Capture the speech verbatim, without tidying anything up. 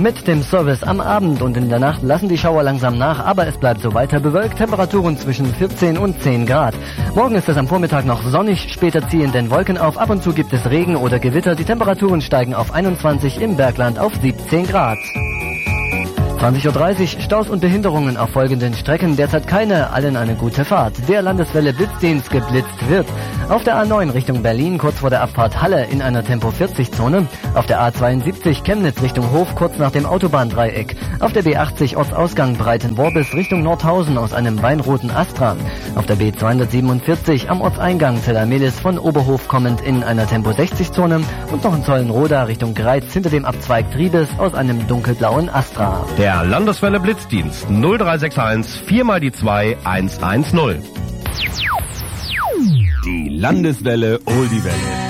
Mit dem Service am Abend und in der Nacht lassen die Schauer langsam nach, aber es bleibt so weiter bewölkt. Temperaturen zwischen vierzehn und zehn Grad. Morgen ist es am Vormittag noch sonnig, später ziehen denn Wolken auf. Ab und zu gibt es Regen oder Gewitter. Die Temperaturen steigen auf einundzwanzig, im Bergland auf siebzehn Grad. zwanzig Uhr dreißig, Staus und Behinderungen auf folgenden Strecken. Derzeit keine, allen eine gute Fahrt. Der Landeswelle Blitzdienst geblitzt wird. Auf der A neun Richtung Berlin, kurz vor der Abfahrt Halle in einer Tempo vierzig Zone. Auf der A zweiundsiebzig Chemnitz Richtung Hof, kurz nach dem Autobahndreieck. Auf der B achtzig Ortsausgang Breitenworbis Richtung Nordhausen aus einem weinroten Astra. Auf der B zweihundertsiebenundvierzig am Ortseingang Zellamelis von Oberhof kommend in einer Tempo sechzig Zone. Und noch in Zollenroda Richtung Greiz hinter dem Abzweig Triebes aus einem dunkelblauen Astra. Der Landeswelle Blitzdienst null drei sechs eins vier mal die zwei eins eins null. Die Landeswelle Oldie Welle.